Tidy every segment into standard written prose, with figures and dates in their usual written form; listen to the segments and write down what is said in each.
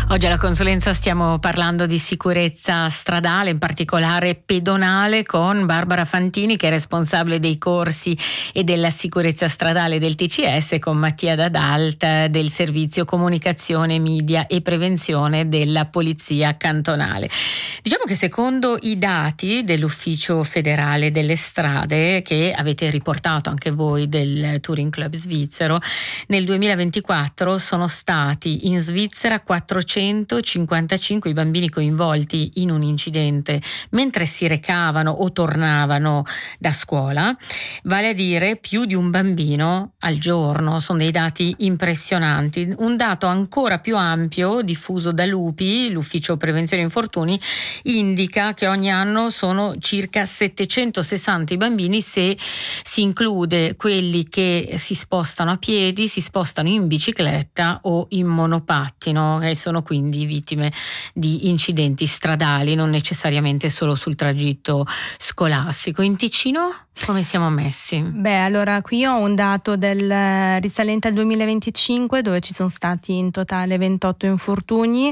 Oggi alla consulenza stiamo parlando di sicurezza stradale, in particolare pedonale, con Barbara Fantini, che è responsabile dei corsi e della sicurezza stradale del TCS, e con Mattia D'Adalt del servizio comunicazione, media e prevenzione della Polizia Cantonale. Diciamo che secondo i dati dell'Ufficio Federale delle Strade, che avete riportato anche voi del Touring Club svizzero, nel 2024 sono stati in Svizzera 455 i bambini coinvolti in un incidente mentre si recavano o tornavano da scuola, vale a dire più di un bambino al giorno. Sono dei dati impressionanti. Un dato ancora più ampio, diffuso da l'UPI, l'Ufficio Prevenzione Infortuni, indica che ogni anno sono circa 760 i bambini, se si include quelli che si spostano a piedi, si spostano in bicicletta o in monopattino, e sono quindi vittime di incidenti stradali, non necessariamente solo sul tragitto scolastico. In Ticino come siamo messi? Allora qui ho un dato risalente al 2025, dove ci sono stati in totale 28 infortuni,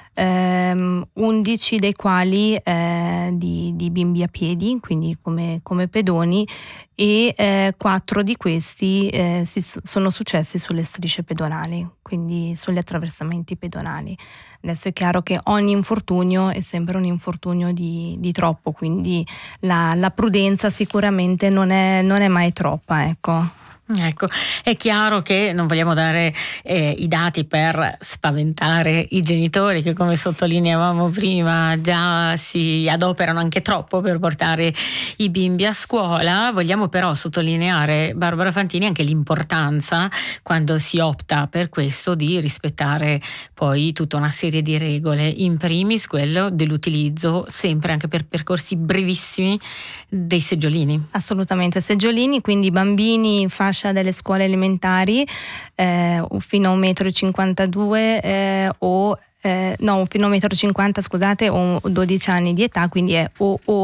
11 dei quali di bimbi a piedi, quindi come pedoni, e 4 di questi sono successi sulle strisce pedonali, quindi sugli attraversamenti pedonali. Adesso è chiaro che ogni infortunio è sempre un infortunio di troppo, quindi la prudenza sicuramente non è mai troppa, ecco. Ecco, è chiaro che non vogliamo dare i dati per spaventare i genitori, che come sottolineavamo prima già si adoperano anche troppo per portare i bimbi a scuola. Vogliamo però sottolineare, Barbara Fantini, anche l'importanza, quando si opta per questo, di rispettare poi tutta una serie di regole, in primis quello dell'utilizzo sempre, anche per percorsi brevissimi, dei seggiolini. Assolutamente, seggiolini, quindi bambini fascia delle scuole elementari fino a 1,52 m o fino a 1,50 m, scusate, o 12 anni di età, quindi è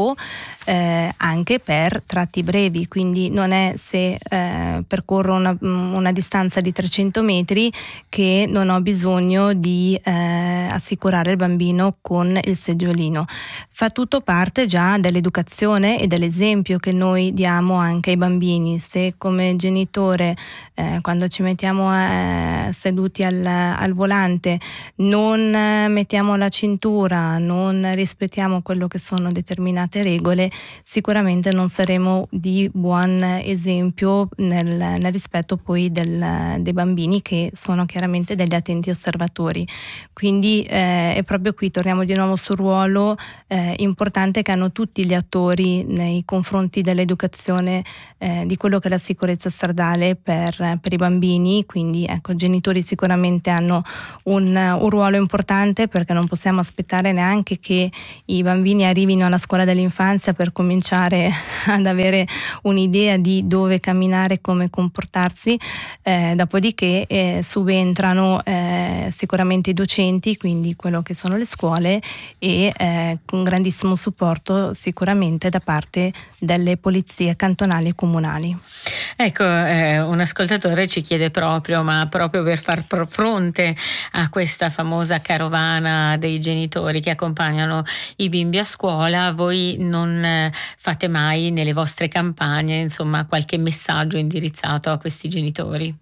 anche per tratti brevi, quindi non è se percorro una distanza di 300 metri che non ho bisogno di assicurare il bambino con il seggiolino. Fa tutto parte già dell'educazione e dell'esempio che noi diamo anche ai bambini. Se come genitore quando ci mettiamo seduti al volante non mettiamo la cintura, non rispettiamo quello che sono determinate regole, sicuramente non saremo di buon esempio nel rispetto poi dei bambini, che sono chiaramente degli attenti osservatori. Quindi è proprio qui, torniamo di nuovo sul ruolo importante che hanno tutti gli attori nei confronti dell'educazione di quello che è la sicurezza stradale per i bambini. Quindi ecco, i genitori sicuramente hanno un ruolo importante, perché non possiamo aspettare neanche che i bambini arrivino alla scuola dell'infanzia per cominciare ad avere un'idea di dove camminare, come comportarsi. Dopodiché subentrano sicuramente i docenti, quindi quello che sono le scuole, e con grandissimo supporto sicuramente da parte delle polizie cantonali e comunali. Ecco, un ascoltatore ci chiede proprio per far fronte a questa famosa carovana dei genitori che accompagnano i bimbi a scuola, voi non fate mai nelle vostre campagne, insomma, qualche messaggio indirizzato a questi genitori?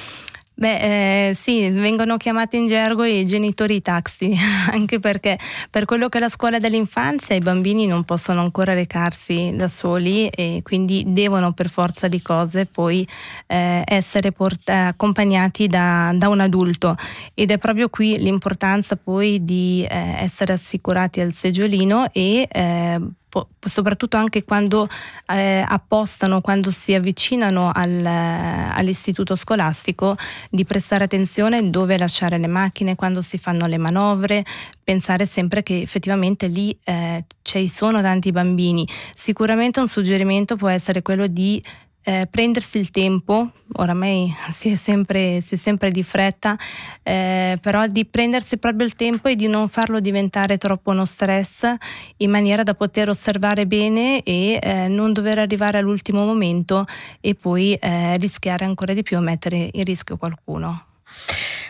Sì, vengono chiamati in gergo i genitori taxi, anche perché per quello che è la scuola dell'infanzia i bambini non possono ancora recarsi da soli, e quindi devono per forza di cose poi essere accompagnati da un adulto, ed è proprio qui l'importanza poi di essere assicurati al seggiolino e soprattutto anche quando appostano, quando si avvicinano all'istituto scolastico, di prestare attenzione dove lasciare le macchine, quando si fanno le manovre, pensare sempre che effettivamente lì ci sono tanti bambini. Sicuramente un suggerimento può essere quello di prendersi il tempo. Oramai si è sempre di fretta, però di prendersi proprio il tempo e di non farlo diventare troppo uno stress, in maniera da poter osservare bene e non dover arrivare all'ultimo momento e poi rischiare ancora di più a mettere in rischio qualcuno.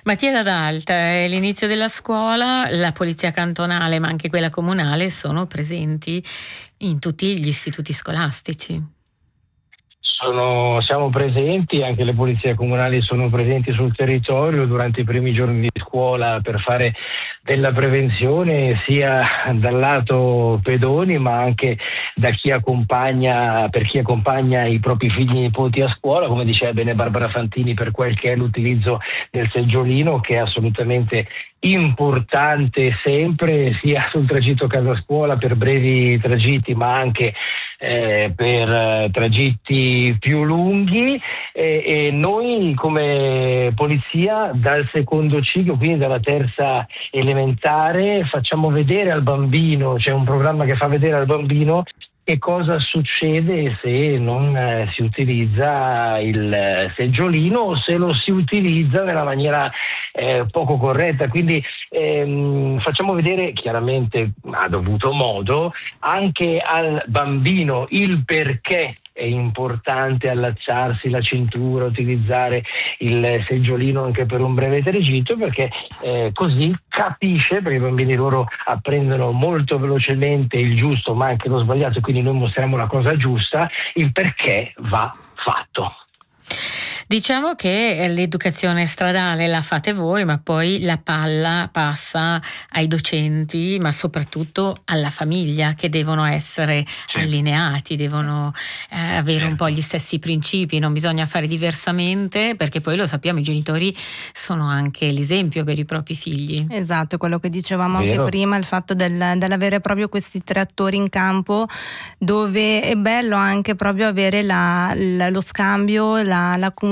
Mattia D'Adalta, è l'inizio della scuola, la polizia cantonale ma anche quella comunale sono presenti in tutti gli istituti scolastici. Siamo presenti, anche le polizie comunali sono presenti sul territorio durante i primi giorni di scuola per fare della prevenzione sia dal lato pedoni ma anche per chi accompagna i propri figli e nipoti a scuola, come diceva bene Barbara Fantini, per quel che è l'utilizzo del seggiolino, che è assolutamente importante sempre, sia sul tragitto casa-scuola per brevi tragitti ma anche per tragitti più lunghi, e noi come polizia dal secondo ciclo, quindi dalla terza elementare, facciamo vedere al bambino, c'è un programma che fa vedere al bambino che cosa succede se non si utilizza il seggiolino o se lo si utilizza nella maniera poco corretta. Quindi facciamo vedere chiaramente a dovuto modo anche al bambino il perché è importante allacciarsi la cintura, utilizzare il seggiolino anche per un breve tragitto, perché così capisce, perché i bambini loro apprendono molto velocemente il giusto ma anche lo sbagliato, quindi noi mostriamo la cosa giusta, il perché va fatto. Diciamo che l'educazione stradale la fate voi, ma poi la palla passa ai docenti, ma soprattutto alla famiglia, che devono essere allineati, devono avere un po' gli stessi principi, non bisogna fare diversamente, perché poi lo sappiamo, i genitori sono anche l'esempio per i propri figli. Esatto, è quello che dicevamo anche prima, il fatto dell'avere proprio questi 3 attori in campo, dove è bello anche proprio avere lo scambio, la comunicazione,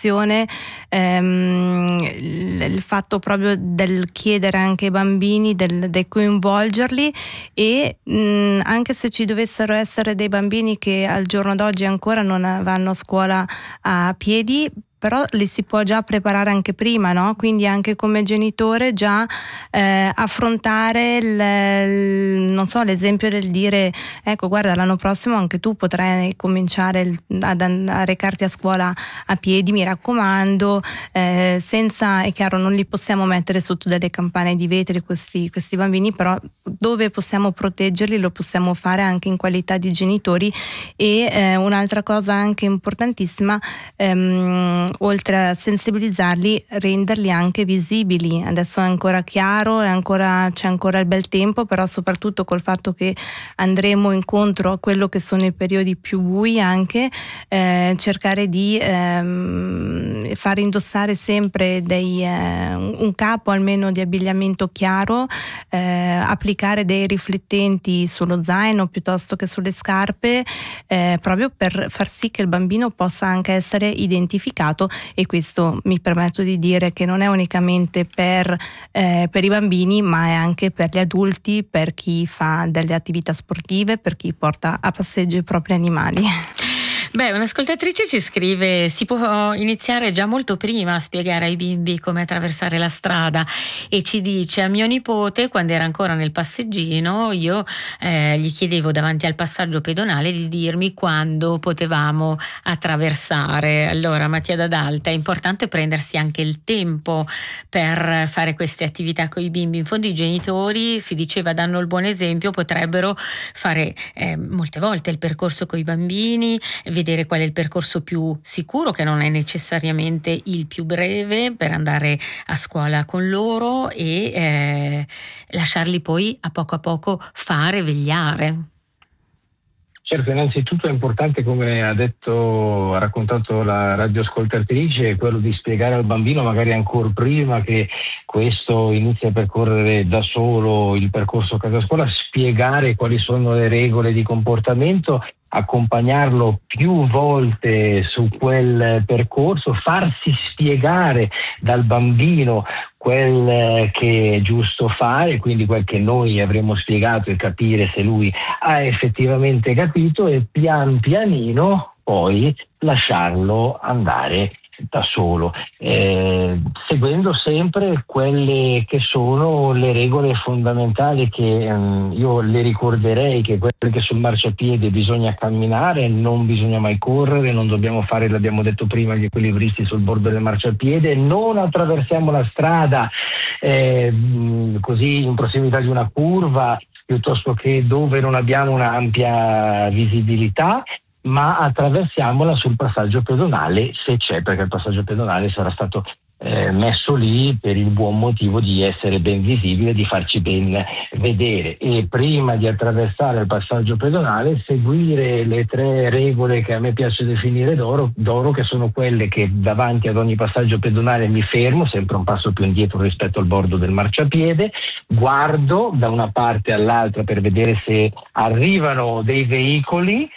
il fatto proprio del chiedere anche ai bambini, del coinvolgerli, e anche se ci dovessero essere dei bambini che al giorno d'oggi ancora non vanno a scuola a piedi, però li si può già preparare anche prima, no? Quindi anche come genitore già affrontare non so, l'esempio del dire, ecco, guarda, l'anno prossimo anche tu potrai cominciare a recarti a scuola a piedi, mi raccomando, senza, è chiaro, non li possiamo mettere sotto delle campane di vetro questi bambini, però dove possiamo proteggerli lo possiamo fare anche in qualità di genitori. E un'altra cosa anche importantissima, oltre a sensibilizzarli, renderli anche visibili. Adesso è ancora chiaro, c'è ancora il bel tempo, però soprattutto col fatto che andremo incontro a quello che sono i periodi più bui, anche cercare di far indossare sempre un capo almeno di abbigliamento chiaro, applicare dei riflettenti sullo zaino piuttosto che sulle scarpe, proprio per far sì che il bambino possa anche essere identificato. E questo mi permetto di dire che non è unicamente per i bambini, ma è anche per gli adulti, per chi fa delle attività sportive, per chi porta a passeggio i propri animali. Beh, un'ascoltatrice ci scrive: si può iniziare già molto prima a spiegare ai bimbi come attraversare la strada, e ci dice: a mio nipote, quando era ancora nel passeggino, io gli chiedevo davanti al passaggio pedonale di dirmi quando potevamo attraversare. Allora, Mattia D'Adalta, è importante prendersi anche il tempo per fare queste attività con i bimbi. In fondo i genitori, si diceva, danno il buon esempio, potrebbero fare molte volte il percorso con i bambini, vedere qual è il percorso più sicuro, che non è necessariamente il più breve, per andare a scuola con loro, e lasciarli poi a poco fare, vegliare. Certo, innanzitutto è importante, come ha raccontato la radioascoltatrice, quello di spiegare al bambino, magari ancora prima che questo inizi a percorrere da solo il percorso casa scuola, spiegare quali sono le regole di comportamento, accompagnarlo più volte su quel percorso, farsi spiegare dal bambino quel che è giusto fare, quindi quel che noi avremmo spiegato, e capire se lui ha effettivamente capito, e pian pianino poi lasciarlo andare da solo, seguendo sempre quelle che sono le regole fondamentali che io le ricorderei, che quelle che sul marciapiede bisogna camminare, non bisogna mai correre, non dobbiamo fare, l'abbiamo detto prima, gli equilibristi sul bordo del marciapiede, non attraversiamo la strada così in prossimità di una curva, piuttosto che dove non abbiamo un'ampia visibilità, ma attraversiamola sul passaggio pedonale se c'è, perché il passaggio pedonale sarà stato messo lì per il buon motivo di essere ben visibile, di farci ben vedere, e prima di attraversare il passaggio pedonale seguire le 3 regole che a me piace definire d'oro, che sono quelle che davanti ad ogni passaggio pedonale mi fermo, sempre un passo più indietro rispetto al bordo del marciapiede, guardo da una parte all'altra per vedere se arrivano dei veicoli,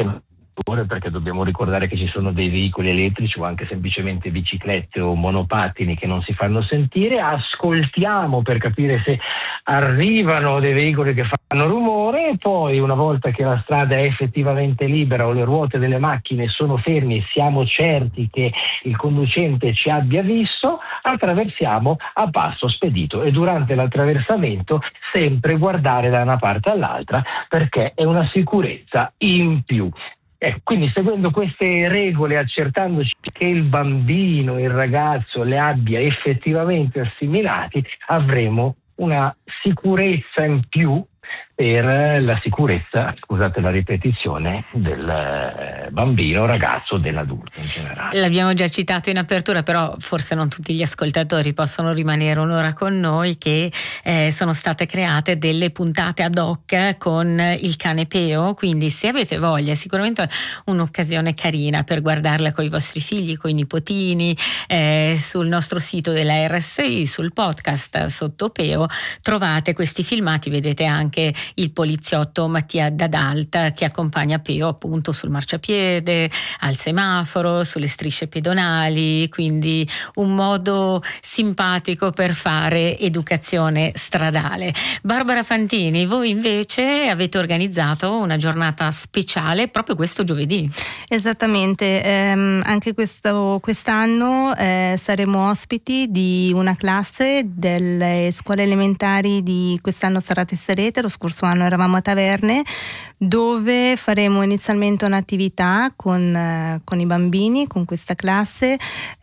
perché dobbiamo ricordare che ci sono dei veicoli elettrici o anche semplicemente biciclette o monopattini che non si fanno sentire, ascoltiamo per capire se arrivano dei veicoli che fanno rumore, e poi una volta che la strada è effettivamente libera o le ruote delle macchine sono fermi e siamo certi che il conducente ci abbia visto, attraversiamo a passo spedito, e durante l'attraversamento sempre guardare da una parte all'altra, perché è una sicurezza in più. Quindi seguendo queste regole, accertandoci che il bambino, il ragazzo le abbia effettivamente assimilati, avremo una sicurezza in più per la sicurezza, scusate la ripetizione, del bambino, ragazzo, dell'adulto in generale. L'abbiamo già citato in apertura, però forse non tutti gli ascoltatori possono rimanere un'ora con noi, che sono state create delle puntate ad hoc con il cane Peo, quindi se avete voglia, sicuramente un'occasione carina per guardarla con i vostri figli, con i nipotini, sul nostro sito della RSI, sul podcast sotto Peo trovate questi filmati, vedete anche il poliziotto Mattia D'Adalta che accompagna Peo appunto sul marciapiede, al semaforo, sulle strisce pedonali, quindi un modo simpatico per fare educazione stradale. Barbara Fantini, voi invece avete organizzato una giornata speciale proprio questo giovedì. Esattamente, anche quest'anno saremo ospiti di una classe delle scuole elementari di quest'anno sarà Tesserete, lo scorso anno eravamo a Taverne, dove faremo inizialmente un'attività con i bambini, con questa classe,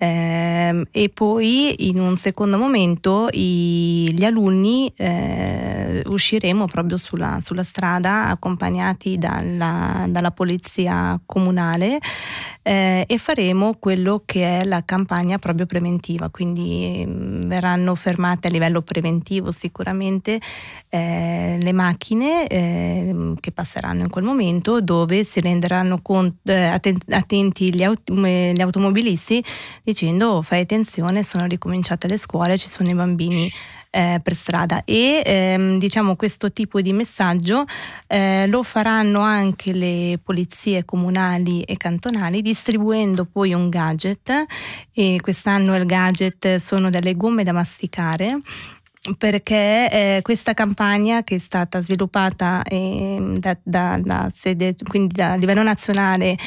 e poi in un secondo momento gli alunni usciremo proprio sulla strada accompagnati dalla polizia comunale, e faremo quello che è la campagna proprio preventiva, quindi verranno fermate a livello preventivo sicuramente le macchine che passeranno in quel momento, dove si renderanno attenti gli automobilisti dicendo fai attenzione, sono ricominciate le scuole, ci sono i bambini per strada, e diciamo questo tipo di messaggio lo faranno anche le polizie comunali e cantonali, distribuendo poi un gadget, e quest'anno il gadget sono delle gomme da masticare, perché questa campagna, che è stata sviluppata da sede, quindi a livello nazionale